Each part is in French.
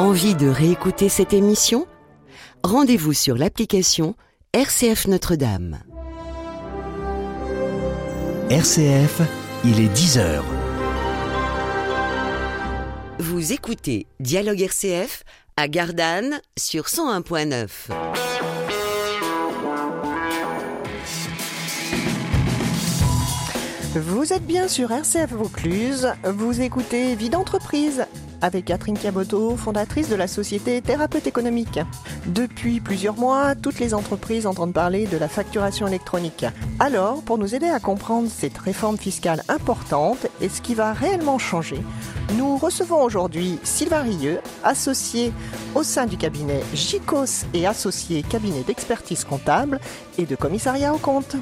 Envie de réécouter cette émission ? Rendez-vous sur l'application RCF Notre-Dame. RCF, il est 10h. Vous écoutez Dialogue RCF à Gardanne sur 101.9. Vous êtes bien sur RCF Vaucluse, vous écoutez Vie d'entreprise avec Catherine Caboto, fondatrice de la société Thérapeute économique. Depuis plusieurs mois, toutes les entreprises entendent parler de la facturation électronique. Alors, pour nous aider à comprendre cette réforme fiscale importante et ce qui va réellement changer, nous recevons aujourd'hui Sylvain Rieux, associé au sein du cabinet Gicos et associé cabinet d'expertise comptable et de commissariat aux comptes.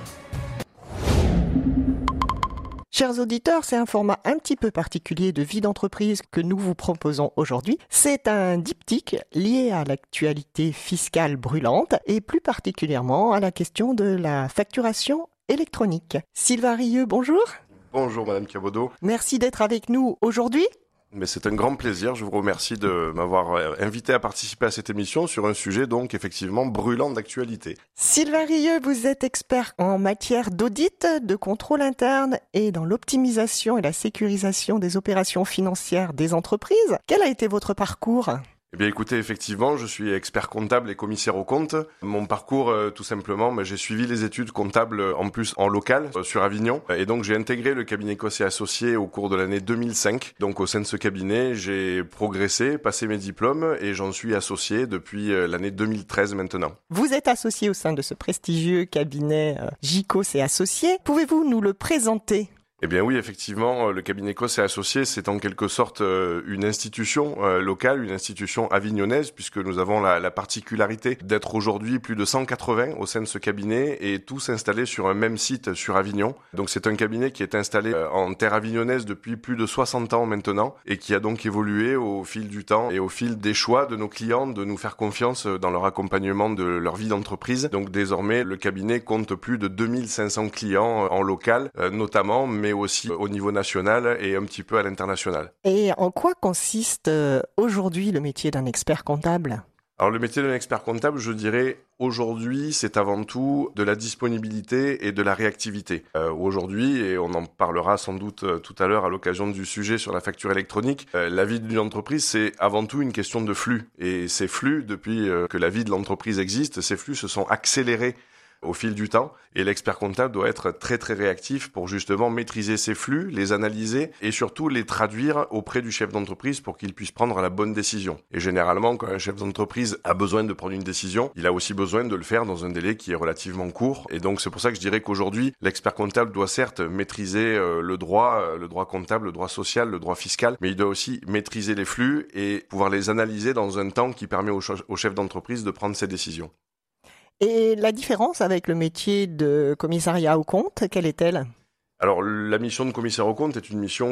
Chers auditeurs, c'est un format un petit peu particulier de vie d'entreprise que nous vous proposons aujourd'hui. C'est un diptyque lié à l'actualité fiscale brûlante et plus particulièrement à la question de la facturation électronique. Sylvain Rieux, bonjour. Bonjour Madame Caboto. Merci d'être avec nous aujourd'hui. Mais c'est un grand plaisir, je vous remercie de m'avoir invité à participer à cette émission sur un sujet donc effectivement brûlant d'actualité. Sylvain Rieux, vous êtes expert en matière d'audit, de contrôle interne et dans l'optimisation et la sécurisation des opérations financières des entreprises. Quel a été votre parcours ? Eh bien écoutez, effectivement, je suis expert comptable et commissaire aux comptes. Mon parcours, tout simplement, j'ai suivi les études comptables en plus en local sur Avignon. Et donc j'ai intégré le cabinet Gicos et Associés au cours de l'année 2005. Donc au sein de ce cabinet, j'ai progressé, passé mes diplômes et j'en suis associé depuis l'année 2013 maintenant. Vous êtes associé au sein de ce prestigieux cabinet Gicos et Associés. Pouvez-vous nous le présenter ? Eh bien oui, effectivement, le cabinet Gicos et Associés, c'est en quelque sorte une institution locale, une institution avignonnaise, puisque nous avons la particularité d'être aujourd'hui plus de 180 au sein de ce cabinet et tous installés sur un même site sur Avignon. Donc c'est un cabinet qui est installé en terre avignonnaise depuis plus de 60 ans maintenant et qui a donc évolué au fil du temps et au fil des choix de nos clients de nous faire confiance dans leur accompagnement de leur vie d'entreprise. Donc désormais, le cabinet compte plus de 2500 clients en local, notamment, mais aussi au niveau national et un petit peu à l'international. Et en quoi consiste aujourd'hui le métier d'un expert comptable ? Alors le métier d'un expert comptable, je dirais, aujourd'hui, c'est avant tout de la disponibilité et de la réactivité. Aujourd'hui, et on en parlera sans doute tout à l'heure à l'occasion du sujet sur la facture électronique, la vie d'une entreprise, c'est avant tout une question de flux. Et ces flux, depuis que la vie de l'entreprise existe, ces flux se sont accélérés au fil du temps, et l'expert comptable doit être très très réactif pour justement maîtriser ces flux, les analyser et surtout les traduire auprès du chef d'entreprise pour qu'il puisse prendre la bonne décision. Et généralement, quand un chef d'entreprise a besoin de prendre une décision, il a aussi besoin de le faire dans un délai qui est relativement court. Et donc c'est pour ça que je dirais qu'aujourd'hui, l'expert comptable doit certes maîtriser le droit comptable, le droit social, le droit fiscal, mais il doit aussi maîtriser les flux et pouvoir les analyser dans un temps qui permet au chef d'entreprise de prendre ses décisions. Et la différence avec le métier de commissariat aux comptes, quelle est-elle ? Alors, la mission de commissaire aux comptes est une mission,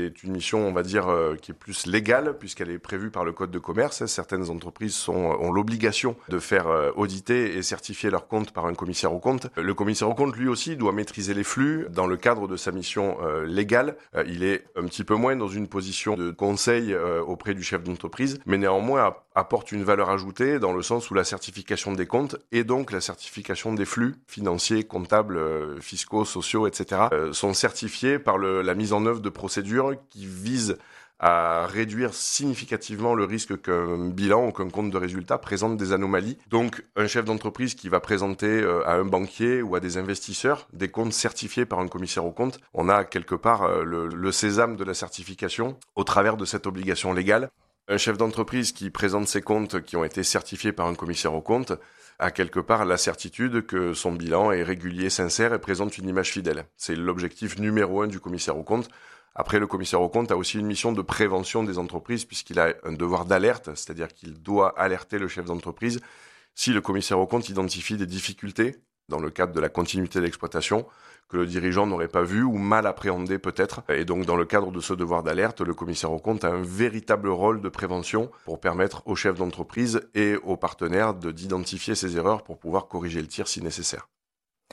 on va dire, qui est plus légale, puisqu'elle est prévue par le Code de commerce. Certaines entreprises ont l'obligation de faire auditer et certifier leurs comptes par un commissaire aux comptes. Le commissaire aux comptes, lui aussi, doit maîtriser les flux dans le cadre de sa mission légale. Il est un petit peu moins dans une position de conseil auprès du chef d'entreprise, mais néanmoins apporte une valeur ajoutée dans le sens où la certification des comptes et donc la certification des flux financiers, comptables, fiscaux, sociaux, etc. sont certifiés par la mise en œuvre de procédures qui visent à réduire significativement le risque qu'un bilan ou qu'un compte de résultat présente des anomalies. Donc, un chef d'entreprise qui va présenter à un banquier ou à des investisseurs des comptes certifiés par un commissaire aux comptes, on a quelque part le sésame de la certification au travers de cette obligation légale. Un chef d'entreprise qui présente ses comptes qui ont été certifiés par un commissaire aux comptes a quelque part la certitude que son bilan est régulier, sincère et présente une image fidèle. C'est l'objectif numéro 1 du commissaire aux comptes. Après, le commissaire aux comptes a aussi une mission de prévention des entreprises puisqu'il a un devoir d'alerte, c'est-à-dire qu'il doit alerter le chef d'entreprise si le commissaire aux comptes identifie des difficultés dans le cadre de la continuité d'exploitation que le dirigeant n'aurait pas vu ou mal appréhendé peut-être. Et donc dans le cadre de ce devoir d'alerte, le commissaire aux comptes a un véritable rôle de prévention pour permettre aux chefs d'entreprise et aux partenaires d'identifier ces erreurs pour pouvoir corriger le tir si nécessaire.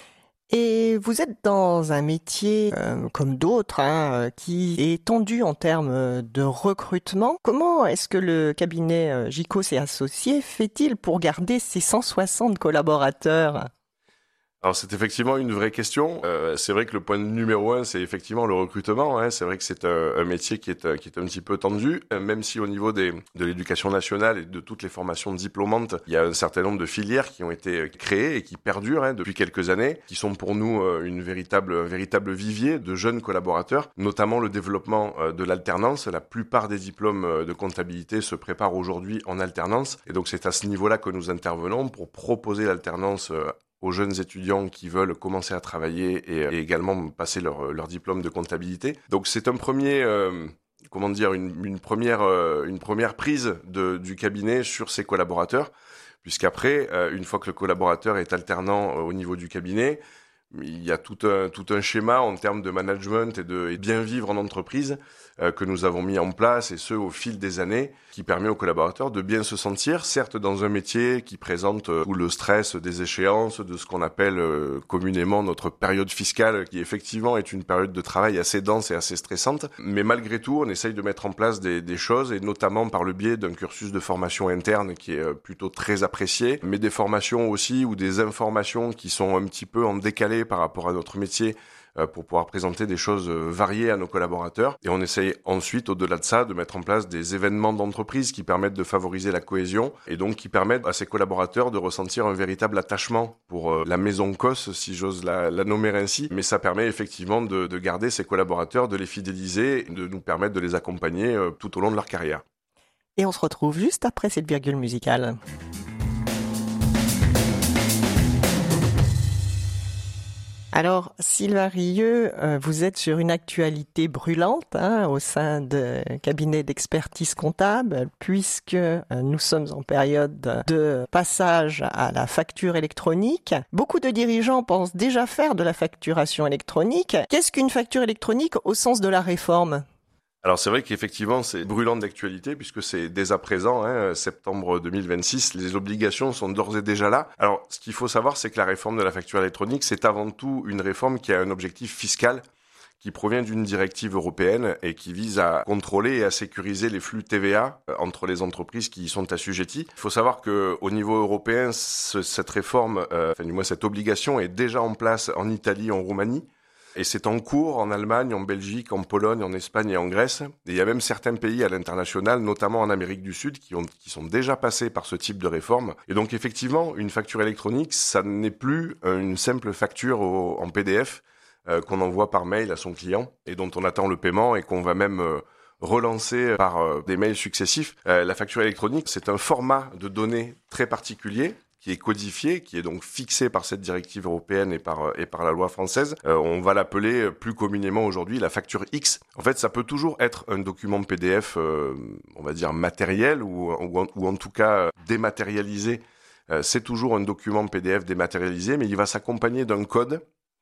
Et vous êtes dans un métier comme d'autres qui est tendu en termes de recrutement. Comment est-ce que le cabinet Gicos et Associés fait-il pour garder ses 160 collaborateurs ? Alors c'est effectivement une vraie question. C'est vrai que le point numéro 1, c'est effectivement le recrutement. C'est vrai que c'est un métier qui est un petit peu tendu, même si au niveau de l'éducation nationale et de toutes les formations diplômantes, il y a un certain nombre de filières qui ont été créées et qui perdurent depuis quelques années, qui sont pour nous un véritable vivier de jeunes collaborateurs, notamment le développement de l'alternance. La plupart des diplômes de comptabilité se préparent aujourd'hui en alternance, et donc c'est à ce niveau-là que nous intervenons pour proposer l'alternance aux jeunes étudiants qui veulent commencer à travailler et également passer leur diplôme de comptabilité. Donc c'est un premier, une première prise du cabinet sur ses collaborateurs, puisqu'après, une fois que le collaborateur est alternant au niveau du cabinet, il y a tout un schéma en termes de management et de bien vivre en entreprise que nous avons mis en place, et ce au fil des années, qui permet aux collaborateurs de bien se sentir, certes dans un métier qui présente tout le stress des échéances, de ce qu'on appelle communément notre période fiscale, qui effectivement est une période de travail assez dense et assez stressante, mais malgré tout on essaye de mettre en place des choses, et notamment par le biais d'un cursus de formation interne qui est plutôt très apprécié, mais des formations aussi ou des informations qui sont un petit peu en décalé par rapport à notre métier, pour pouvoir présenter des choses variées à nos collaborateurs. Et on essaye ensuite, au-delà de ça, de mettre en place des événements d'entreprise qui permettent de favoriser la cohésion, et donc qui permettent à ces collaborateurs de ressentir un véritable attachement pour la maison COS, si j'ose la nommer ainsi. Mais ça permet effectivement de garder ces collaborateurs, de les fidéliser, de nous permettre de les accompagner tout au long de leur carrière. Et on se retrouve juste après cette virgule musicale. Alors, Sylvain Rieux, vous êtes sur une actualité brûlante au sein de cabinet d'expertise comptable, puisque nous sommes en période de passage à la facture électronique. Beaucoup de dirigeants pensent déjà faire de la facturation électronique. Qu'est-ce qu'une facture électronique au sens de la réforme ? Alors c'est vrai qu'effectivement c'est brûlant d'actualité, puisque c'est dès à présent, septembre 2026, les obligations sont d'ores et déjà là. Alors ce qu'il faut savoir, c'est que la réforme de la facture électronique, c'est avant tout une réforme qui a un objectif fiscal, qui provient d'une directive européenne et qui vise à contrôler et à sécuriser les flux TVA entre les entreprises qui y sont assujetties. Il faut savoir qu'au niveau européen, cette réforme, cette obligation est déjà en place en Italie, en Roumanie. Et c'est en cours en Allemagne, en Belgique, en Pologne, en Espagne et en Grèce. Et il y a même certains pays à l'international, notamment en Amérique du Sud, qui sont déjà passés par ce type de réforme. Et donc effectivement, une facture électronique, ça n'est plus une simple facture en PDF qu'on envoie par mail à son client et dont on attend le paiement et qu'on va même relancer par des mails successifs. La facture électronique, c'est un format de données très particulier, qui est codifié, qui est donc fixé par cette directive européenne et par la loi française. On va l'appeler plus communément aujourd'hui la facture X. En fait, ça peut toujours être un document PDF, on va dire matériel ou en tout cas dématérialisé. C'est toujours un document PDF dématérialisé, mais il va s'accompagner d'un code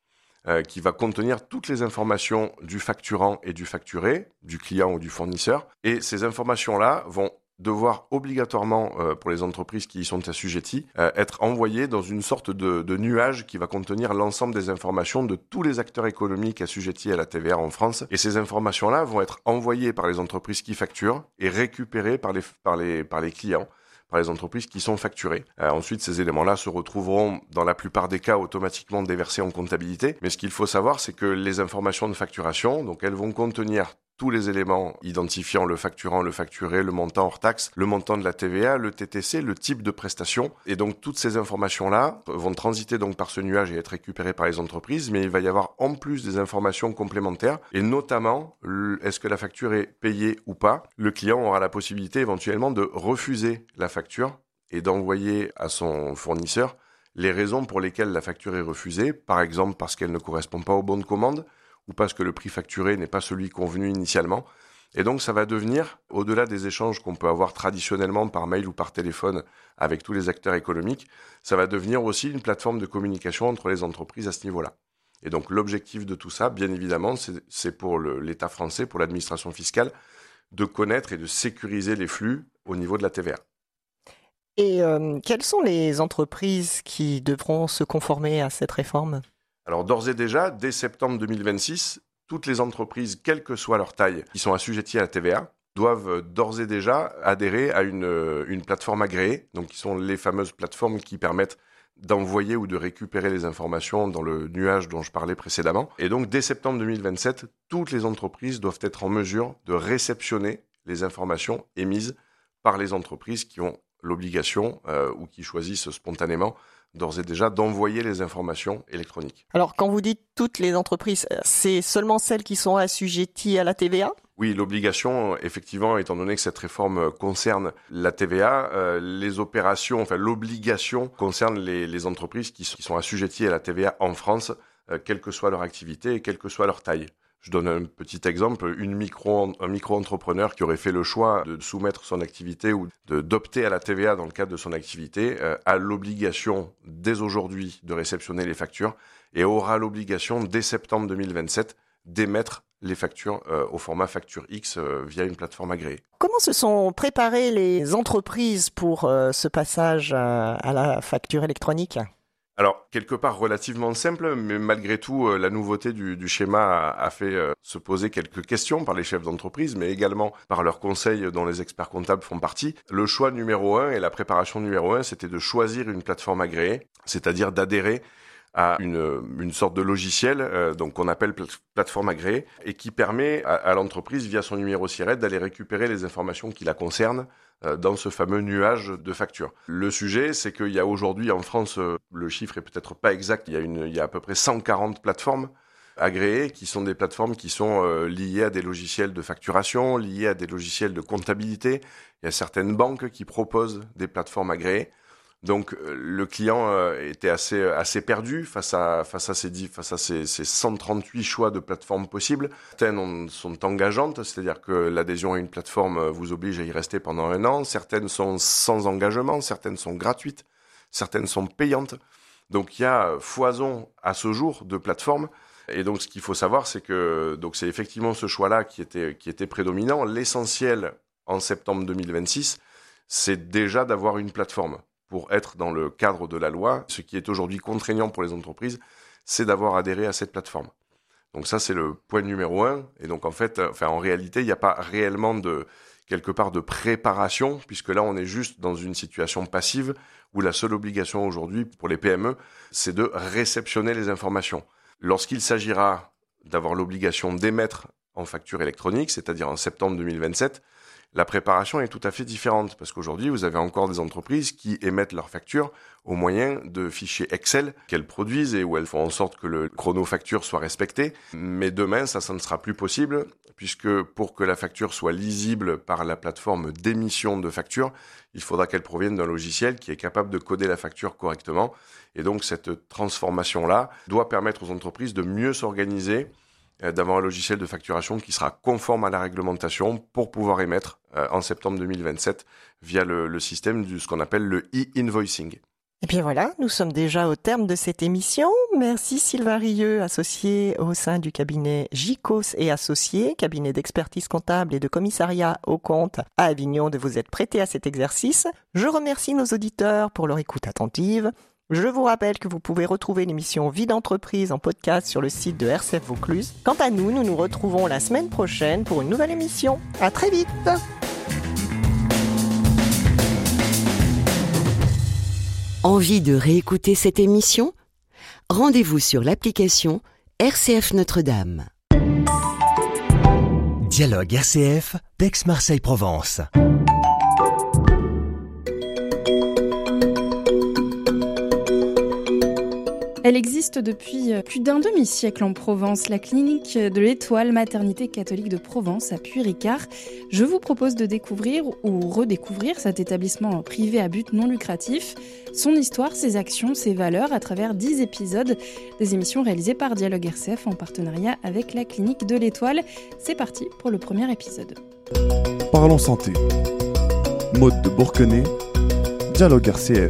qui va contenir toutes les informations du facturant et du facturé, du client ou du fournisseur. Et ces informations-là vont devoir obligatoirement, pour les entreprises qui y sont assujetties, être envoyées dans une sorte de nuage qui va contenir l'ensemble des informations de tous les acteurs économiques assujettis à la TVA en France. Et ces informations-là vont être envoyées par les entreprises qui facturent et récupérées par les clients, par les entreprises qui sont facturées. Ensuite, ces éléments-là se retrouveront, dans la plupart des cas, automatiquement déversés en comptabilité. Mais ce qu'il faut savoir, c'est que les informations de facturation, donc elles vont contenir tous les éléments identifiant le facturant, le facturé, le montant hors taxe, le montant de la TVA, le TTC, le type de prestation. Et donc toutes ces informations-là vont transiter donc par ce nuage et être récupérées par les entreprises, mais il va y avoir en plus des informations complémentaires, et notamment, est-ce que la facture est payée ou pas ? Le client aura la possibilité éventuellement de refuser la facture et d'envoyer à son fournisseur les raisons pour lesquelles la facture est refusée, par exemple parce qu'elle ne correspond pas au bon de commande, ou parce que le prix facturé n'est pas celui convenu initialement. Et donc ça va devenir, au-delà des échanges qu'on peut avoir traditionnellement par mail ou par téléphone avec tous les acteurs économiques, ça va devenir aussi une plateforme de communication entre les entreprises à ce niveau-là. Et donc l'objectif de tout ça, bien évidemment, c'est pour l'État français, pour l'administration fiscale, de connaître et de sécuriser les flux au niveau de la TVA. Et quelles sont les entreprises qui devront se conformer à cette réforme ? Alors d'ores et déjà, dès septembre 2026, toutes les entreprises, quelle que soit leur taille, qui sont assujetties à la TVA, doivent d'ores et déjà adhérer à une plateforme agréée, donc qui sont les fameuses plateformes qui permettent d'envoyer ou de récupérer les informations dans le nuage dont je parlais précédemment. Et donc dès septembre 2027, toutes les entreprises doivent être en mesure de réceptionner les informations émises par les entreprises qui ont l'obligation ou qui choisissent spontanément d'ores et déjà d'envoyer les informations électroniques. Alors, quand vous dites toutes les entreprises, c'est seulement celles qui sont assujetties à la TVA ? Oui, l'obligation, effectivement, étant donné que cette réforme concerne la TVA, les opérations, enfin l'obligation concerne les entreprises qui sont assujetties à la TVA en France, quelle que soit leur activité et quelle que soit leur taille. Je donne un petit exemple, un micro-entrepreneur qui aurait fait le choix de soumettre son activité ou d'opter à la TVA dans le cadre de son activité a l'obligation dès aujourd'hui de réceptionner les factures et aura l'obligation dès septembre 2027 d'émettre les factures au format facture X via une plateforme agréée. Comment se sont préparées les entreprises pour ce passage à la facture électronique ? Alors, quelque part relativement simple, mais malgré tout, la nouveauté du schéma a fait se poser quelques questions par les chefs d'entreprise, mais également par leurs conseils dont les experts comptables font partie. Le choix numéro 1 et la préparation numéro 1, c'était de choisir une plateforme agréée, c'est-à-dire d'adhérer à une sorte de logiciel donc qu'on appelle plateforme agréée et qui permet à l'entreprise, via son numéro SIRET, d'aller récupérer les informations qui la concernent dans ce fameux nuage de factures. Le sujet, c'est qu'il y a aujourd'hui en France, le chiffre est peut-être pas exact, il y a à peu près 140 plateformes agréées qui sont des plateformes qui sont liées à des logiciels de facturation, liées à des logiciels de comptabilité. Il y a certaines banques qui proposent des plateformes agréées. Donc le client était assez perdu face à ces 138 choix de plateformes possibles. Certaines sont engageantes, c'est-à-dire que l'adhésion à une plateforme vous oblige à y rester pendant 1 an. Certaines sont sans engagement, certaines sont gratuites, certaines sont payantes. Donc il y a foison à ce jour de plateformes. Et donc ce qu'il faut savoir, c'est que donc c'est effectivement ce choix-là qui était prédominant. L'essentiel en septembre 2026, c'est déjà d'avoir une plateforme. Pour être dans le cadre de la loi, ce qui est aujourd'hui contraignant pour les entreprises, c'est d'avoir adhéré à cette plateforme. Donc ça, c'est le point numéro 1. Et donc en réalité, il n'y a pas réellement quelque part de préparation, puisque là, on est juste dans une situation passive où la seule obligation aujourd'hui pour les PME, c'est de réceptionner les informations. Lorsqu'il s'agira d'avoir l'obligation d'émettre en facture électronique, c'est-à-dire en septembre 2027, la préparation est tout à fait différente parce qu'aujourd'hui, vous avez encore des entreprises qui émettent leurs factures au moyen de fichiers Excel qu'elles produisent et où elles font en sorte que le chrono-facture soit respecté. Mais demain, ça ne sera plus possible puisque pour que la facture soit lisible par la plateforme d'émission de facture, il faudra qu'elle provienne d'un logiciel qui est capable de coder la facture correctement. Et donc, cette transformation-là doit permettre aux entreprises de mieux s'organiser, d'avoir un logiciel de facturation qui sera conforme à la réglementation pour pouvoir émettre en septembre 2027 via le système de ce qu'on appelle le e-invoicing. Et bien voilà, nous sommes déjà au terme de cette émission. Merci Sylvain Rieux, associé au sein du cabinet Gicos et Associés, cabinet d'expertise comptable et de commissariat aux comptes à Avignon, de vous être prêté à cet exercice. Je remercie nos auditeurs pour leur écoute attentive. Je vous rappelle que vous pouvez retrouver l'émission Vie d'entreprise en podcast sur le site de RCF Vaucluse. Quant à nous, nous nous retrouvons la semaine prochaine pour une nouvelle émission. À très vite! Envie de réécouter cette émission ? Rendez-vous sur l'application RCF Notre-Dame. Dialogue RCF, d'Aix-Marseille-Provence. Elle existe depuis plus d'un demi-siècle en Provence, la clinique de l'Étoile Maternité catholique de Provence à Puy-Ricard. Je vous propose de découvrir ou redécouvrir cet établissement privé à but non lucratif, son histoire, ses actions, ses valeurs à travers 10 épisodes, des émissions réalisées par Dialogue RCF en partenariat avec la clinique de l'Étoile. C'est parti pour le premier épisode. Parlons santé. Maude de Bourquenay, Dialogue RCF.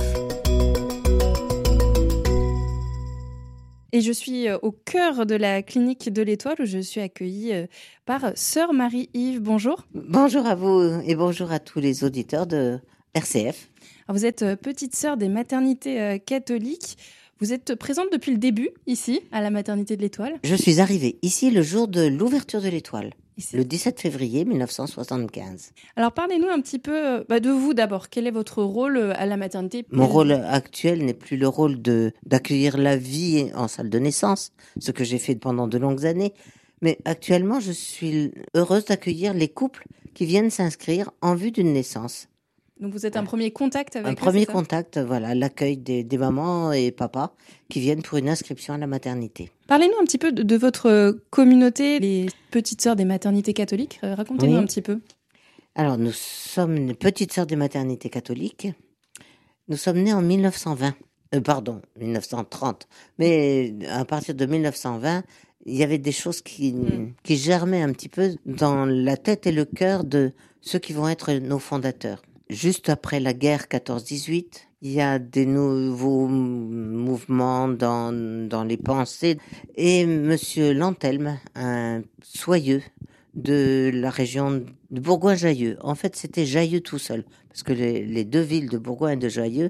Et je suis au cœur de la clinique de l'Étoile où je suis accueillie par Sœur Marie-Yves. Bonjour. Bonjour à vous et bonjour à tous les auditeurs de RCF. Alors vous êtes petite sœur des maternités catholiques. Vous êtes présente depuis le début, ici, à la maternité de l'Étoile. Je suis arrivée ici le jour de l'ouverture de l'Étoile, le 17 février 1975. Alors parlez-nous un petit peu de vous d'abord. Quel est votre rôle à la maternité ? Mon rôle actuel n'est plus le rôle d'accueillir la vie en salle de naissance, ce que j'ai fait pendant de longues années. Mais actuellement, je suis heureuse d'accueillir les couples qui viennent s'inscrire en vue d'une naissance. Donc vous êtes un premier contact avec eux, Un premier c'est ça ? contact, voilà, l'accueil des mamans et papas qui viennent pour une inscription à la maternité. Parlez-nous un petit peu de votre communauté, les petites sœurs des maternités catholiques. Racontez-nous un petit peu. Alors, nous sommes les petites sœurs des maternités catholiques. Nous sommes nés en 1920. 1930. Mais à partir de 1920, il y avait des choses qui germaient un petit peu dans la tête et le cœur de ceux qui vont être nos fondateurs. Juste après la guerre 14-18, il y a des nouveaux mouvements dans les pensées. Et Monsieur Lantelme, un soyeux de la région de Bourgoin-Jallieu. En fait, c'était Jallieu tout seul, parce que les deux villes de Bourgoin et de Jallieu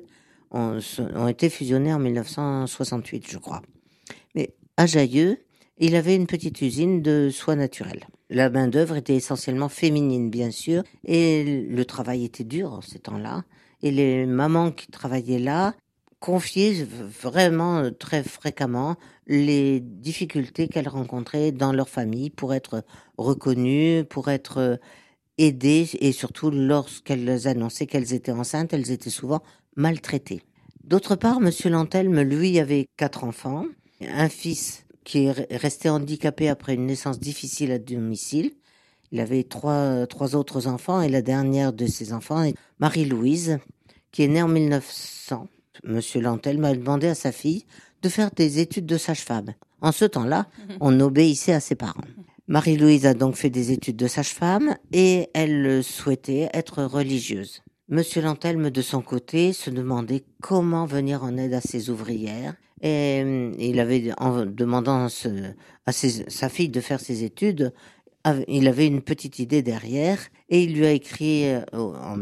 ont été fusionnées en 1968, je crois. Mais à Jallieu, il avait une petite usine de soie naturelle. La main-d'œuvre était essentiellement féminine, bien sûr, et le travail était dur en ces temps-là. Et les mamans qui travaillaient là confiaient vraiment très fréquemment les difficultés qu'elles rencontraient dans leur famille pour être reconnues, pour être aidées, et surtout lorsqu'elles annonçaient qu'elles étaient enceintes, elles étaient souvent maltraitées. D'autre part, Monsieur Lantelme, lui, avait 4 enfants, un fils qui est resté handicapé après une naissance difficile à domicile. Il avait trois autres enfants, et la dernière de ses enfants est Marie-Louise, qui est née en 1900. Monsieur Lantelme a demandé à sa fille de faire des études de sage-femme. En ce temps-là, on obéissait à ses parents. Marie-Louise a donc fait des études de sage-femme et elle souhaitait être religieuse. Monsieur Lantelme, de son côté, se demandait comment venir en aide à ses ouvrières. Et il avait, en demandant à sa fille de faire ses études, il avait une petite idée derrière, et il lui a écrit en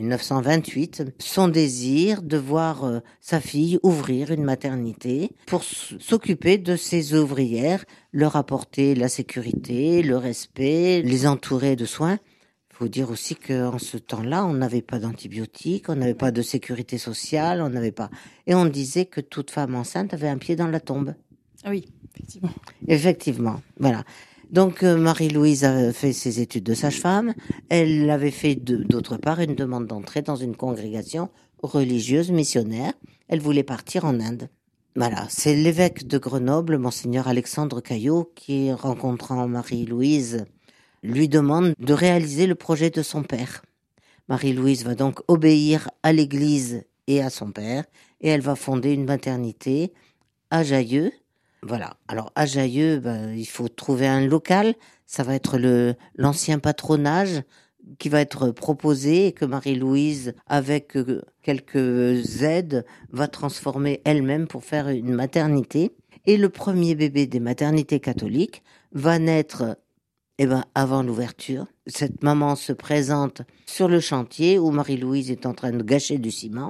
1928 son désir de voir sa fille ouvrir une maternité pour s'occuper de ses ouvrières, leur apporter la sécurité, le respect, les entourer de soins. Il faut dire aussi qu'en ce temps-là, on n'avait pas d'antibiotiques, on n'avait pas de sécurité sociale, on n'avait pas... Et on disait que toute femme enceinte avait un pied dans la tombe. Ah oui, effectivement. Effectivement, voilà. Donc Marie-Louise a fait ses études de sage-femme. Elle avait fait d'autre part une demande d'entrée dans une congrégation religieuse missionnaire. Elle voulait partir en Inde. Voilà, c'est l'évêque de Grenoble, Monseigneur Alexandre Caillot, qui, rencontrant Marie-Louise, lui demande de réaliser le projet de son père. Marie-Louise va donc obéir à l'Église et à son père, et elle va fonder une maternité à Jallieu. Voilà. Alors à Jallieu, il faut trouver un local. Ça va être l'ancien patronage qui va être proposé et que Marie-Louise, avec quelques aides, va transformer elle-même pour faire une maternité. Et le premier bébé des maternités catholiques va naître avant l'ouverture. Cette maman se présente sur le chantier où Marie-Louise est en train de gâcher du ciment.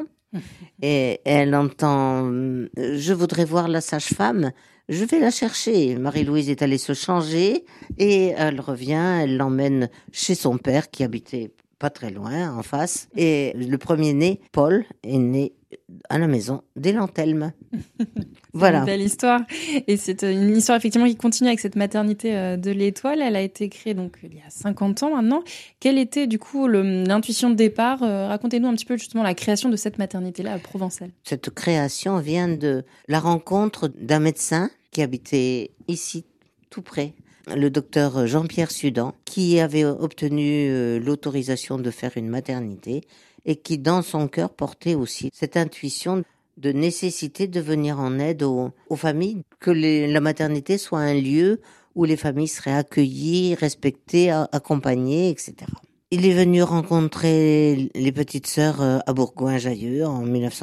Et elle entend « Je voudrais voir la sage-femme, je vais la chercher ». Marie-Louise est allée se changer et elle revient, elle l'emmène chez son père qui habitait pas très loin, en face. Et le premier-né, Paul, est né à la maison des Lantelme. Voilà. Une belle histoire. Et c'est une histoire effectivement qui continue avec cette maternité de l'Étoile. Elle a été créée donc il y a 50 ans maintenant. Quelle était du coup l'intuition de départ ? Racontez-nous un petit peu justement la création de cette maternité-là à Provençal. Cette création vient de la rencontre d'un médecin qui habitait ici, tout près, le docteur Jean-Pierre Sudan, qui avait obtenu l'autorisation de faire une maternité et qui, dans son cœur, portait aussi cette intuition de nécessité de venir en aide aux familles, que la maternité soit un lieu où les familles seraient accueillies, respectées, accompagnées, etc. Il est venu rencontrer les petites sœurs à Bourgoin-Jallieu en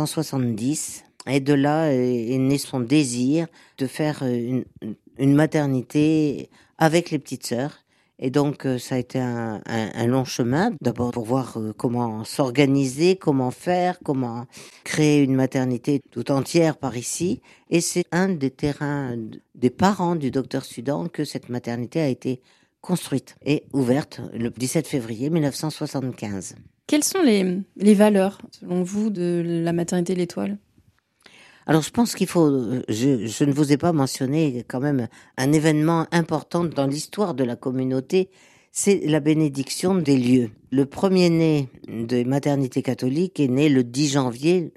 1970, et de là est né son désir de faire une maternité avec les petites sœurs. Et donc, ça a été un long chemin, d'abord pour voir comment s'organiser, comment faire, comment créer une maternité tout entière par ici. Et c'est un des terrains des parents du docteur Sudan que cette maternité a été construite et ouverte le 17 février 1975. Quelles sont les valeurs, selon vous, de la maternité L'Étoile ? Alors, je pense qu'il faut, je ne vous ai pas mentionné quand même un événement important dans l'histoire de la communauté, c'est la bénédiction des lieux. Le premier-né des maternités catholiques est né le 10 janvier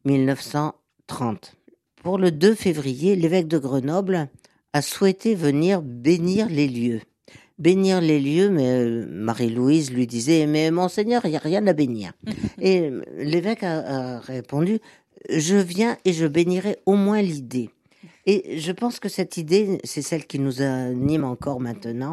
1930. Pour le 2 février, l'évêque de Grenoble a souhaité venir bénir les lieux. Bénir les lieux, mais Marie-Louise lui disait « Mais monseigneur, il n'y a rien à bénir ». Et l'évêque a répondu « Je viens et je bénirai au moins l'idée ». Et je pense que cette idée, c'est celle qui nous anime encore maintenant.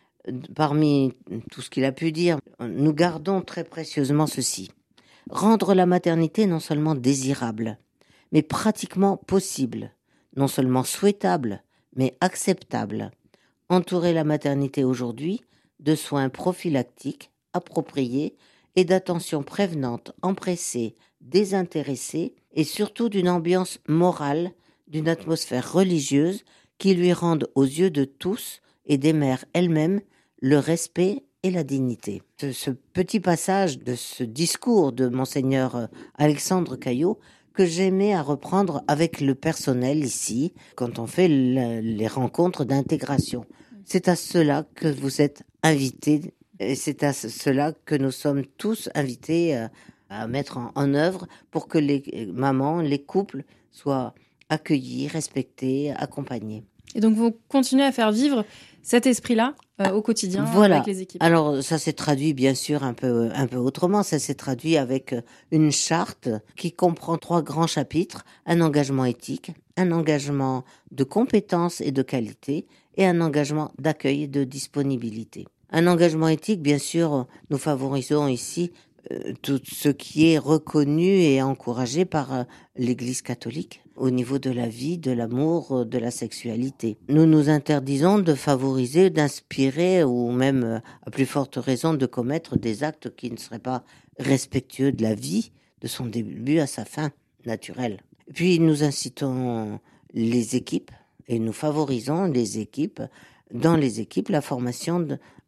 Parmi tout ce qu'il a pu dire, nous gardons très précieusement ceci. Rendre la maternité non seulement désirable, mais pratiquement possible, non seulement souhaitable, mais acceptable. Entourer la maternité aujourd'hui de soins prophylactiques, appropriés et d'attention prévenante, empressée, désintéressée et surtout d'une ambiance morale, d'une atmosphère religieuse qui lui rende aux yeux de tous et des mères elles-mêmes le respect et la dignité. Ce petit passage de ce discours de Monseigneur Alexandre Caillot que j'aimais à reprendre avec le personnel ici, quand on fait les rencontres d'intégration. C'est à cela que vous êtes invités, et c'est à cela que nous sommes tous invités à mettre en œuvre pour que les mamans, les couples soient accueillis, respectés, accompagnés. Et donc vous continuez à faire vivre cet esprit-là au quotidien voilà. Avec les équipes. Alors ça s'est traduit bien sûr un peu autrement. Ça s'est traduit avec une charte qui comprend 3 grands chapitres, un engagement éthique, un engagement de compétence et de qualité et un engagement d'accueil et de disponibilité. Un engagement éthique, bien sûr, nous favorisons ici tout ce qui est reconnu et encouragé par l'Église catholique au niveau de la vie, de l'amour, de la sexualité. Nous nous interdisons de favoriser, d'inspirer ou même, à plus forte raison, de commettre des actes qui ne seraient pas respectueux de la vie, de son début à sa fin naturelle. Puis nous incitons les équipes et nous favorisons les équipes, dans les équipes, la formation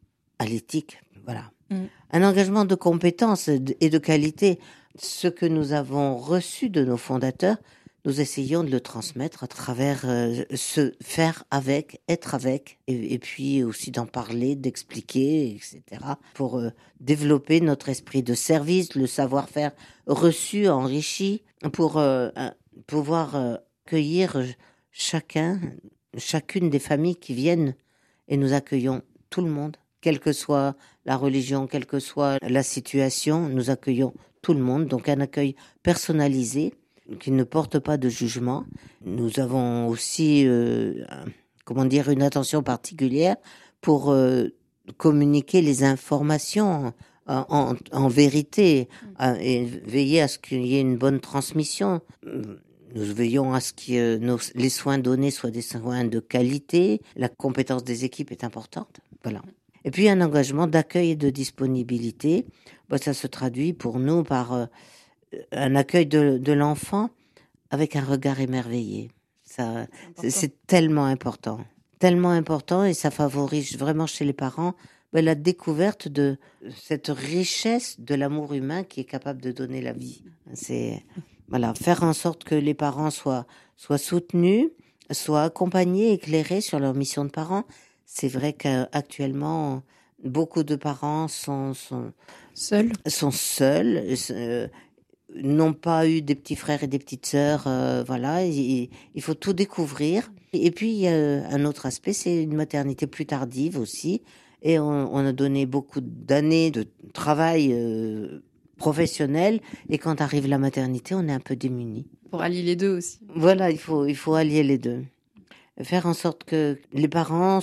à l'éthique. Voilà. Un engagement de compétence et de qualité. Ce que nous avons reçu de nos fondateurs, nous essayons de le transmettre à travers se faire avec, être avec, et puis aussi d'en parler, d'expliquer, etc. pour développer notre esprit de service, le savoir-faire reçu, enrichi, pour pouvoir accueillir chacune des familles qui viennent, et nous accueillons tout le monde. Quelle que soit la religion, quelle que soit la situation, nous accueillons tout le monde. Donc un accueil personnalisé qui ne porte pas de jugement. Nous avons aussi, une attention particulière pour communiquer les informations en vérité et veiller à ce qu'il y ait une bonne transmission. Nous veillons à ce que les soins donnés soient des soins de qualité. La compétence des équipes est importante. Voilà. Et puis un engagement d'accueil et de disponibilité. Ça se traduit pour nous par un accueil de l'enfant avec un regard émerveillé. C'est tellement important. Tellement important, et ça favorise vraiment chez les parents la découverte de cette richesse de l'amour humain qui est capable de donner la vie. C'est faire en sorte que les parents soient soutenus, soient accompagnés, éclairés sur leur mission de parents. C'est vrai qu'actuellement, beaucoup de parents sont seuls, n'ont pas eu des petits frères et des petites sœurs. Il faut tout découvrir. Et puis, il y a un autre aspect, c'est une maternité plus tardive aussi. Et on a donné beaucoup d'années de travail professionnel. Et quand arrive la maternité, on est un peu démunis. Pour allier les deux aussi. Voilà, il faut allier les deux. Faire en sorte que les parents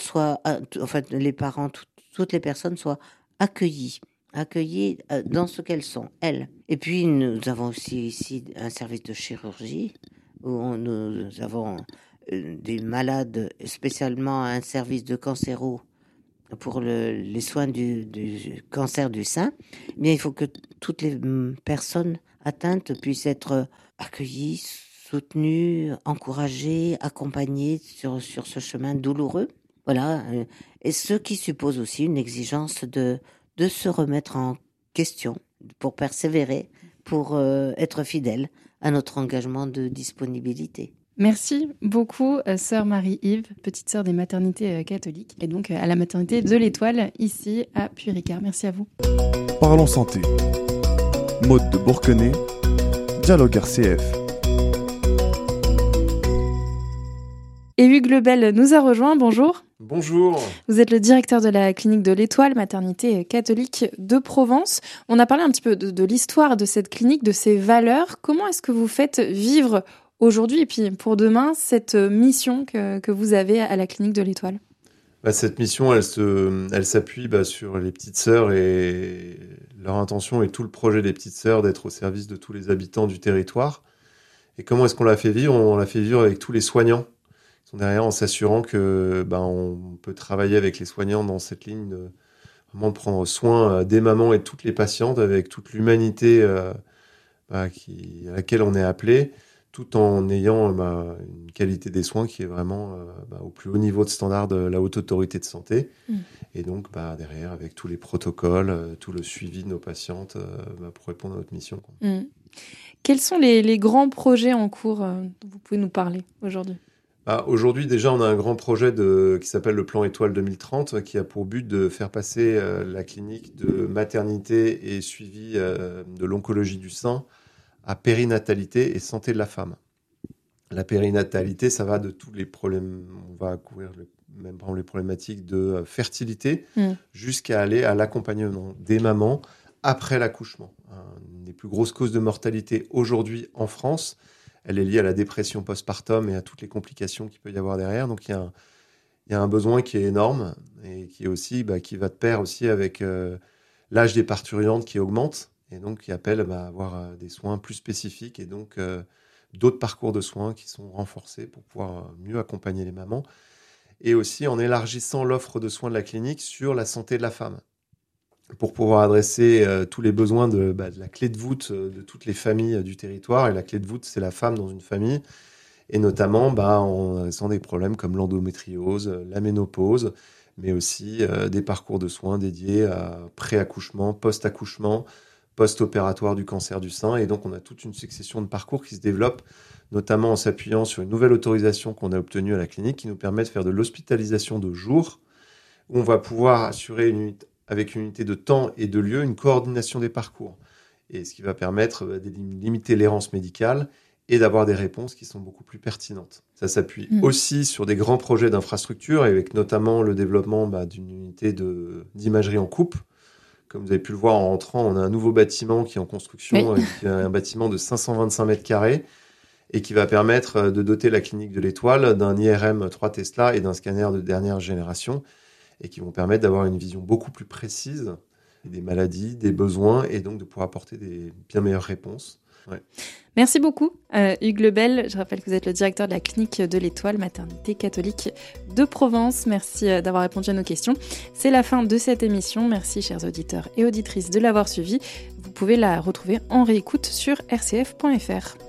toutes les personnes soient accueillies dans ce qu'elles sont, elles. Et puis, nous avons aussi ici un service de chirurgie où nous avons des malades, spécialement un service de cancéro pour les soins du cancer du sein, eh bien, il faut que toutes les personnes atteintes puissent être accueillies, soutenues, encouragées, accompagnées sur ce chemin douloureux. Voilà, et ce qui suppose aussi une exigence de se remettre en question, pour persévérer, pour être fidèle à notre engagement de disponibilité. Merci beaucoup, sœur Marie-Yves, petite sœur des maternités catholiques, et donc à la maternité de l'Étoile, ici à Puy-Ricard. Merci à vous. Parlons santé. Maude de Bourquenay, Dialogue RCF. Et Hugues Lebel nous a rejoint, bonjour. Bonjour. Vous êtes le directeur de la clinique de l'Étoile, maternité catholique de Provence. On a parlé un petit peu de l'histoire de cette clinique, de ses valeurs. Comment est-ce que vous faites vivre aujourd'hui et puis pour demain cette mission que vous avez à la clinique de l'Étoile? Cette mission, elle s'appuie sur les petites sœurs et leur intention et tout le projet des petites sœurs d'être au service de tous les habitants du territoire. Et comment est-ce qu'on l'a fait vivre? On l'a fait vivre avec tous les soignants qui sont derrière, en s'assurant que on peut travailler avec les soignants dans cette ligne vraiment de prendre soin des mamans et de toutes les patientes avec toute l'humanité à laquelle on est appelé, tout en ayant une qualité des soins qui est vraiment au plus haut niveau de standard de la Haute Autorité de Santé. Et donc, derrière, avec tous les protocoles, tout le suivi de nos patientes pour répondre à notre mission. Quels sont les grands projets en cours dont vous pouvez nous parler aujourd'hui? Aujourd'hui, déjà, on a un grand projet qui s'appelle le Plan Étoile 2030, qui a pour but de faire passer la clinique de maternité et suivi de l'oncologie du sein à périnatalité et santé de la femme. La périnatalité, ça va de tous les problèmes, on va couvrir même les problématiques de fertilité, jusqu'à aller à l'accompagnement des mamans après l'accouchement. Une des plus grosses causes de mortalité aujourd'hui en France, elle est liée à la dépression postpartum et à toutes les complications qu'il peut y avoir derrière. Donc il y a un besoin qui est énorme et qui est aussi qui va de pair aussi avec l'âge des parturientes qui augmente. Et donc, qui appelle à avoir des soins plus spécifiques et donc d'autres parcours de soins qui sont renforcés pour pouvoir mieux accompagner les mamans. Et aussi en élargissant l'offre de soins de la clinique sur la santé de la femme, pour pouvoir adresser tous les besoins de la clé de voûte de toutes les familles du territoire. Et la clé de voûte, c'est la femme dans une famille. Et notamment en adressant des problèmes comme l'endométriose, la ménopause, mais aussi des parcours de soins dédiés à pré-accouchement, post-accouchement, post-opératoire du cancer du sein. Et donc, on a toute une succession de parcours qui se développent, notamment en s'appuyant sur une nouvelle autorisation qu'on a obtenue à la clinique qui nous permet de faire de l'hospitalisation de jour, où on va pouvoir assurer avec une unité de temps et de lieu une coordination des parcours. Et ce qui va permettre de limiter l'errance médicale et d'avoir des réponses qui sont beaucoup plus pertinentes. Ça s'appuie aussi sur des grands projets d'infrastructure, avec notamment le développement d'une unité d'imagerie en coupe. Comme vous avez pu le voir en rentrant, on a un nouveau bâtiment qui est en construction, qui est un bâtiment de 525 mètres carrés et qui va permettre de doter la clinique de l'Étoile d'un IRM 3 Tesla et d'un scanner de dernière génération et qui vont permettre d'avoir une vision beaucoup plus précise des maladies, des besoins et donc de pouvoir apporter des bien meilleures réponses. Ouais. Merci beaucoup, Hugues Lebel. Je rappelle que vous êtes le directeur de la clinique de l'Étoile, maternité catholique de Provence. Merci d'avoir répondu à nos questions. C'est la fin de cette émission. Merci, chers auditeurs et auditrices, de l'avoir suivie. Vous pouvez la retrouver en réécoute sur rcf.fr.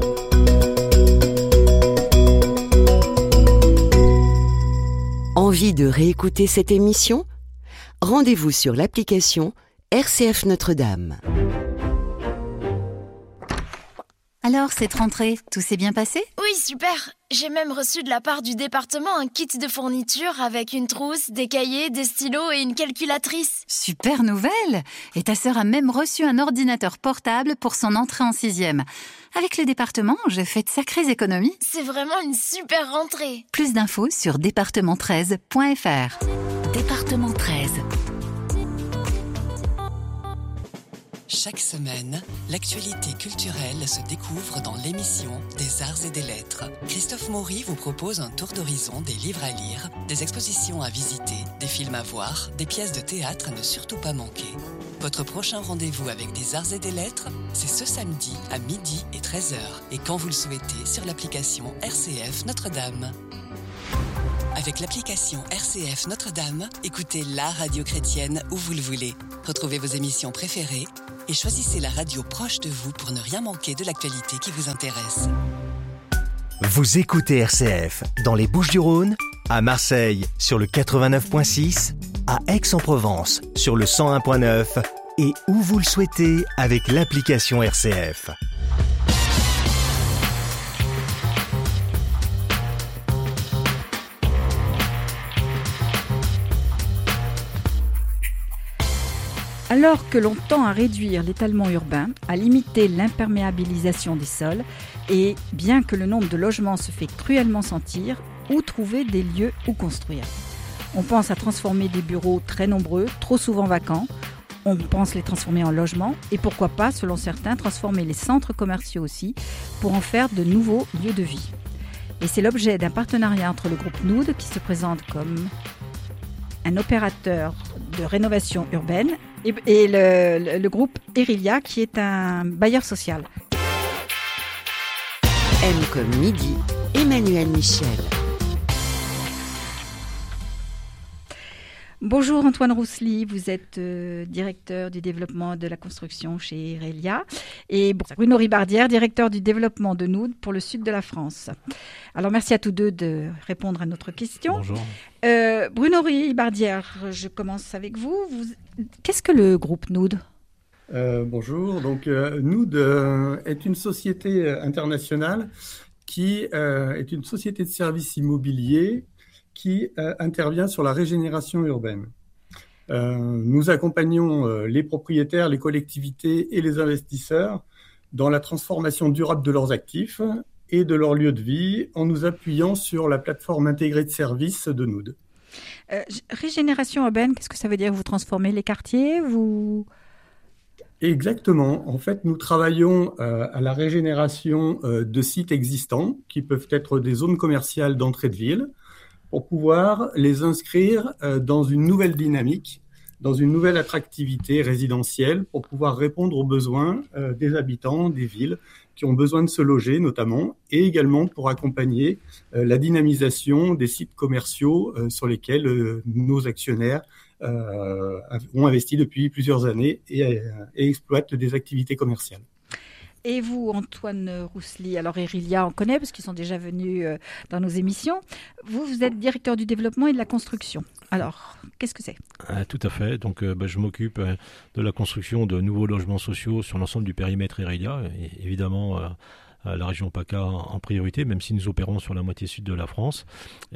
Envie de réécouter cette émission ? Rendez-vous sur l'application RCF Notre-Dame. Alors, cette rentrée, tout s'est bien passé ? Oui, super. J'ai même reçu de la part du département un kit de fourniture avec une trousse, des cahiers, des stylos et une calculatrice. Super nouvelle ! Et ta sœur a même reçu un ordinateur portable pour son entrée en 6e. Avec le département, je fais de sacrées économies. C'est vraiment une super rentrée. Plus d'infos sur département13.fr. Département 13. Chaque semaine, l'actualité culturelle se découvre dans l'émission des Arts et des Lettres. Christophe Maury vous propose un tour d'horizon des livres à lire, des expositions à visiter, des films à voir, des pièces de théâtre à ne surtout pas manquer. Votre prochain rendez-vous avec des Arts et des Lettres, c'est ce samedi à midi et 13h et quand vous le souhaitez sur l'application RCF Notre-Dame. Avec l'application RCF Notre-Dame, écoutez la radio chrétienne où vous le voulez. Retrouvez vos émissions préférées et choisissez la radio proche de vous pour ne rien manquer de l'actualité qui vous intéresse. Vous écoutez RCF dans les Bouches-du-Rhône, à Marseille sur le 89.6, à Aix-en-Provence sur le 101.9 et où vous le souhaitez avec l'application RCF. Alors que l'on tend à réduire l'étalement urbain, à limiter l'imperméabilisation des sols, et bien que le nombre de logements se fait cruellement sentir, où trouver des lieux où construire ? On pense à transformer des bureaux très nombreux, trop souvent vacants. On pense les transformer en logements et pourquoi pas, selon certains, transformer les centres commerciaux aussi pour en faire de nouveaux lieux de vie. Et c'est l'objet d'un partenariat entre le groupe Noud qui se présente comme un opérateur de rénovation urbaine et le groupe Erilia qui est un bailleur social. M comme midi, Emmanuel Michel. Bonjour Antoine Roussely, vous êtes directeur du développement de la construction chez Erilia et Bruno Ribardière, directeur du développement de Noud pour le sud de la France. Alors merci à tous deux de répondre à notre question. Bonjour. Bruno Ribardière, je commence avec vous. Qu'est-ce que le groupe Noud ? Bonjour, donc Noud est une société internationale qui est une société de services immobiliers qui intervient sur la régénération urbaine. Nous accompagnons les propriétaires, les collectivités et les investisseurs dans la transformation durable de leurs actifs et de leur lieu de vie en nous appuyant sur la plateforme intégrée de services de Noud. Régénération urbaine, qu'est-ce que ça veut dire ? Vous transformez les quartiers ? Exactement. En fait, nous travaillons à la régénération de sites existants qui peuvent être des zones commerciales d'entrée de ville pour pouvoir les inscrire dans une nouvelle dynamique, dans une nouvelle attractivité résidentielle pour pouvoir répondre aux besoins des habitants des villes qui ont besoin de se loger notamment et également pour accompagner la dynamisation des sites commerciaux sur lesquels nos actionnaires ont investi depuis plusieurs années et exploitent des activités commerciales. Et vous, Antoine Roussely, alors Erilia, on connaît parce qu'ils sont déjà venus dans nos émissions. Vous êtes directeur du développement et de la construction. Alors, qu'est-ce que c'est ? Tout à fait. Donc, je m'occupe de la construction de nouveaux logements sociaux sur l'ensemble du périmètre Erilia. Et évidemment, la région PACA en priorité, même si nous opérons sur la moitié sud de la France,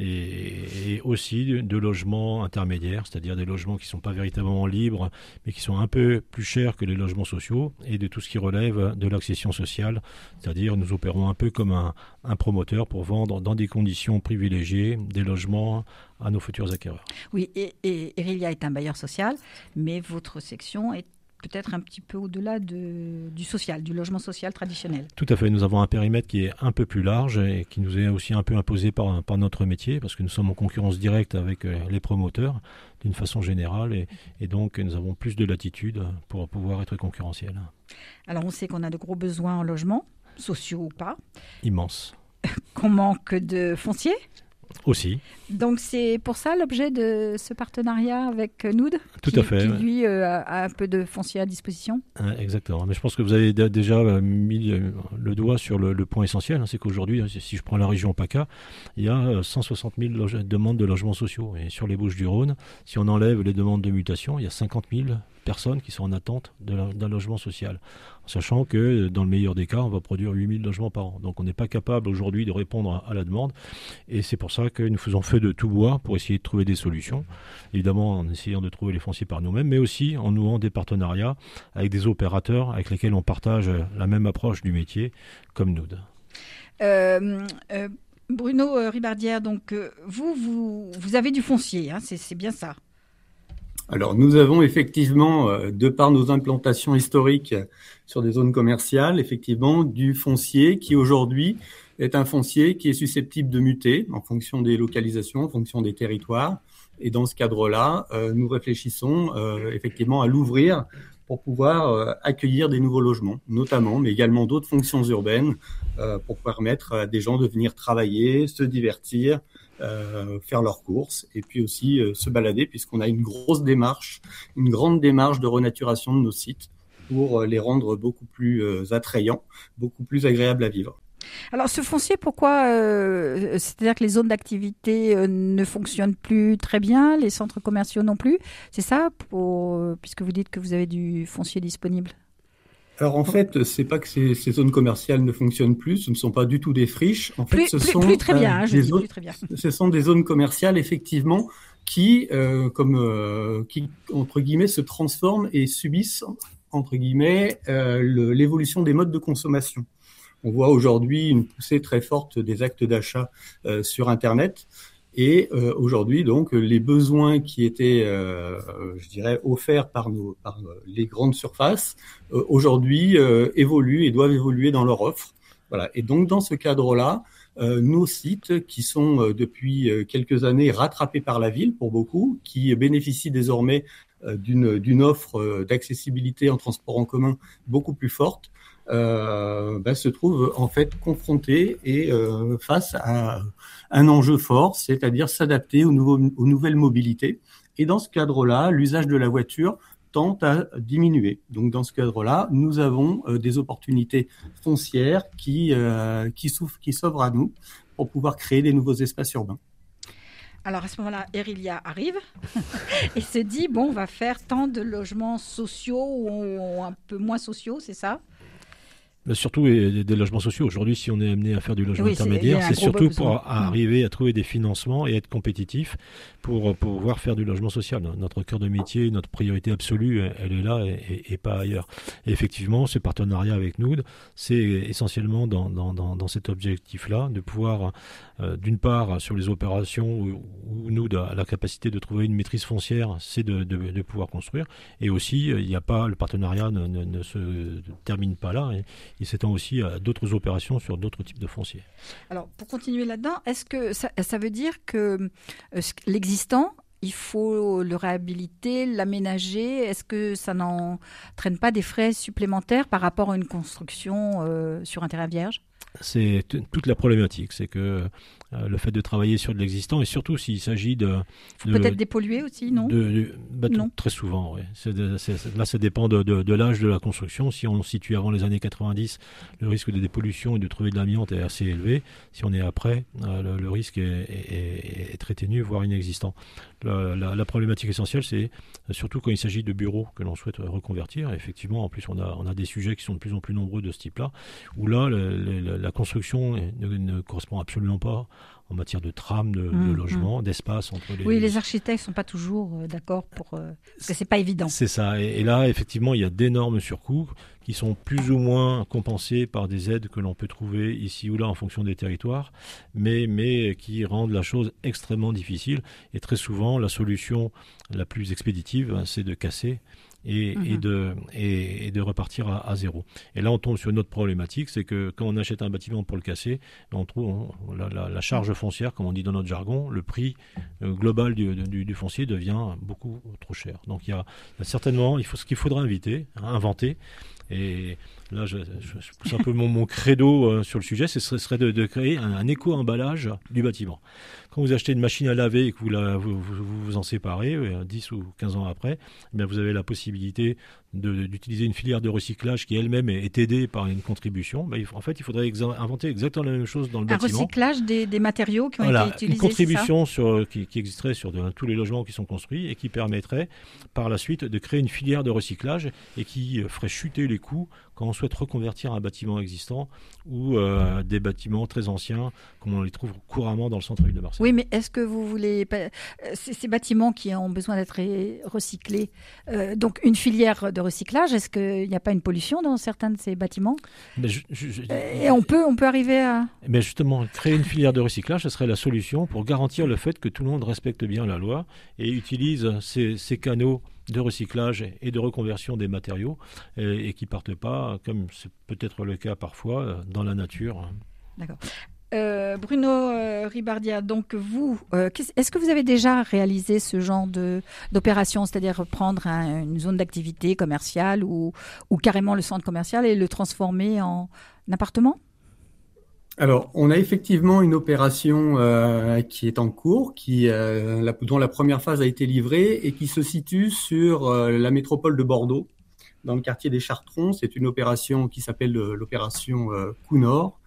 et aussi de logements intermédiaires, c'est-à-dire des logements qui ne sont pas véritablement libres, mais qui sont un peu plus chers que les logements sociaux, et de tout ce qui relève de l'accession sociale, c'est-à-dire nous opérons un peu comme un promoteur pour vendre dans des conditions privilégiées des logements à nos futurs acquéreurs. Oui, et Erilia est un bailleur social, mais votre section est peut-être un petit peu au-delà du social, du logement social traditionnel. Tout à fait. Nous avons un périmètre qui est un peu plus large et qui nous est aussi un peu imposé par notre métier, parce que nous sommes en concurrence directe avec les promoteurs d'une façon générale et donc nous avons plus de latitude pour pouvoir être concurrentiels. Alors on sait qu'on a de gros besoins en logement, sociaux ou pas. Immense. Qu'on manque de foncier ? Aussi. Donc c'est pour ça l'objet de ce partenariat avec Noud ? Tout à fait. Qui lui a un peu de foncier à disposition ? Exactement. Mais je pense que vous avez déjà mis le doigt sur le point essentiel. C'est qu'aujourd'hui, si je prends la région PACA, il y a 160 000 demandes de logements sociaux. Et sur les Bouches-du-Rhône, si on enlève les demandes de mutation, il y a 50 000 personnes qui sont en attente d'un logement social. Sachant que dans le meilleur des cas, on va produire 8 000 logements par an. Donc on n'est pas capable aujourd'hui de répondre à la demande. Et c'est pour ça que nous faisons feu de tout bois pour essayer de trouver des solutions. Évidemment en essayant de trouver les fonciers par nous-mêmes, mais aussi en nouant des partenariats avec des opérateurs avec lesquels on partage la même approche du métier, comme Noud. Bruno Ribardière, donc vous avez du foncier, hein, c'est bien ça ? Alors, nous avons effectivement, de par nos implantations historiques sur des zones commerciales, effectivement, du foncier qui aujourd'hui est un foncier qui est susceptible de muter en fonction des localisations, en fonction des territoires. Et dans ce cadre-là, nous réfléchissons effectivement à l'ouvrir pour pouvoir accueillir des nouveaux logements, notamment, mais également d'autres fonctions urbaines pour permettre à des gens de venir travailler, se divertir faire leurs courses et puis aussi se balader, puisqu'on a une grande démarche de renaturation de nos sites pour les rendre beaucoup plus attrayants, beaucoup plus agréables à vivre. Alors, ce foncier, pourquoi c'est-à-dire que les zones d'activité ne fonctionnent plus très bien, les centres commerciaux non plus, c'est ça, puisque vous dites que vous avez du foncier disponible? Alors en fait, c'est pas que ces zones commerciales ne fonctionnent plus, ce ne sont pas du tout des friches. En fait, ce sont des zones commerciales effectivement qui entre guillemets se transforment et subissent entre guillemets l'évolution des modes de consommation. On voit aujourd'hui une poussée très forte des actes d'achat sur Internet. Et aujourd'hui, donc, les besoins qui étaient, je dirais, offerts par les grandes surfaces, aujourd'hui évoluent et doivent évoluer dans leur offre. Voilà. Et donc, dans ce cadre-là, nos sites, qui sont depuis quelques années rattrapés par la ville pour beaucoup, qui bénéficient désormais d'une offre d'accessibilité en transport en commun beaucoup plus forte, se trouvent en fait confrontés et face à un enjeu fort, c'est-à-dire s'adapter aux nouvelles mobilités. Et dans ce cadre-là, l'usage de la voiture tend à diminuer. Donc dans ce cadre-là, nous avons des opportunités foncières qui s'ouvrent à nous pour pouvoir créer des nouveaux espaces urbains. Alors à ce moment-là, Erilia arrive et se dit, bon, on va faire tant de logements sociaux ou un peu moins sociaux, c'est ça ? Surtout des logements sociaux. Aujourd'hui, si on est amené à faire du logement intermédiaire, c'est surtout pour arriver à trouver des financements et être compétitif pour pouvoir faire du logement social. Notre cœur de métier, notre priorité absolue, elle est là et pas ailleurs. Et effectivement, ce partenariat avec Noud, c'est essentiellement dans cet objectif-là, de pouvoir, d'une part, sur les opérations où Noud a la capacité de trouver une maîtrise foncière, c'est de pouvoir construire. Et aussi, le partenariat ne se termine pas là. Il s'étend aussi à d'autres opérations sur d'autres types de fonciers. Alors, pour continuer là-dedans, est-ce que ça veut dire que l'existant, il faut le réhabiliter, l'aménager? Est-ce que ça n'entraîne pas des frais supplémentaires par rapport à une construction sur un terrain vierge? C'est toute la problématique, c'est que le fait de travailler sur de l'existant, et surtout s'il s'agit peut-être dépolluer aussi, non? Non. Très souvent, oui. Là, ça dépend de l'âge de la construction. Si on se situe avant les années 90, le risque de dépollution et de trouver de l'amiante est assez élevé. Si on est après, le risque est très ténu, voire inexistant. La problématique essentielle, c'est surtout quand il s'agit de bureaux que l'on souhaite reconvertir. Effectivement, en plus, on a des sujets qui sont de plus en plus nombreux de ce type-là, où là, la construction ne correspond absolument pas en matière de trame, de logement, d'espace entre les... Oui, les architectes ne sont pas toujours d'accord parce que ce n'est pas évident. C'est ça. Et là, effectivement, il y a d'énormes surcoûts qui sont plus ou moins compensés par des aides que l'on peut trouver ici ou là en fonction des territoires, mais qui rendent la chose extrêmement difficile. Et très souvent, la solution la plus expéditive, c'est de casser et de repartir à zéro. Et là, on tombe sur une autre problématique, c'est que quand on achète un bâtiment pour le casser, on trouve la charge foncière, comme on dit dans notre jargon, le prix global du foncier devient beaucoup trop cher. Donc il y a certainement, ce qu'il faudra inventer, et là je pousse un peu mon credo sur le sujet, ce serait de créer un éco-emballage du bâtiment. Quand vous achetez une machine à laver et que vous en séparez 10 ou 15 ans après, vous avez la possibilité d'utiliser une filière de recyclage qui elle-même est aidée par une contribution. En fait, il faudrait inventer exactement la même chose dans le bâtiment. Un recyclage des matériaux qui ont été utilisés, une contribution qui existerait sur tous les logements qui sont construits et qui permettrait par la suite de créer une filière de recyclage et qui ferait chuter les coûts quand on souhaite reconvertir un bâtiment existant ou des bâtiments très anciens comme on les trouve couramment dans le centre-ville de Marseille. Oui, mais est-ce que vous voulez... Ces bâtiments qui ont besoin d'être recyclés, donc une filière de recyclage, est-ce qu'il n'y a pas une pollution dans certains de ces bâtiments? Et on peut arriver à... Mais justement, créer une filière de recyclage, ce serait la solution pour garantir le fait que tout le monde respecte bien la loi et utilise ces canaux de recyclage et de reconversion des matériaux et qui ne partent pas, comme c'est peut-être le cas parfois, dans la nature. D'accord. Bruno Ribardia, donc vous, est-ce que vous avez déjà réalisé ce genre d'opération, c'est-à-dire prendre une zone d'activité commerciale ou carrément le centre commercial et le transformer en appartement? Alors, on a effectivement une opération qui est en cours, dont la première phase a été livrée et qui se situe sur la métropole de Bordeaux, dans le quartier des Chartrons. C'est une opération qui s'appelle l'opération Coup Nord,